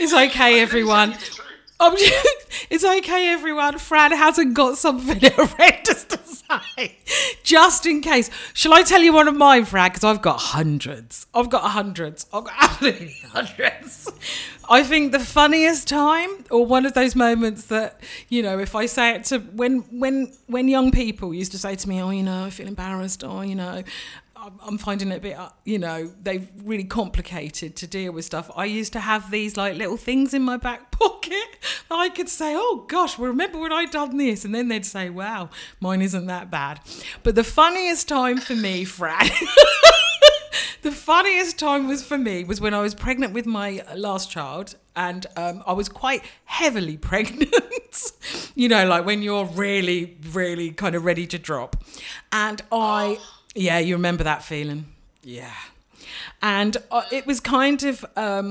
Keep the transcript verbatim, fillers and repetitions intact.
It's okay, everyone. It's true. I'm just, it's okay, everyone. Fran hasn't got something horrendous to say. Just in case. Shall I tell you one of mine, Fran? Because I've got hundreds. I've got hundreds. I've got absolutely hundreds. I think the funniest time, or one of those moments that, you know, if I say it to, when when when young people used to say to me, oh, you know, I feel embarrassed, or, you know, I'm finding it a bit, you know, they've really complicated to deal with stuff. I used to have these like little things in my back pocket that I could say, oh gosh, well, remember when I done this? And then they'd say, wow, mine isn't that bad. But the funniest time for me, Fran, the funniest time was for me was when I was pregnant with my last child, and um, I was quite heavily pregnant. You know, like when you're really, really kind of ready to drop. And I... Yeah, you remember that feeling. Yeah. And uh, it was kind of... Um,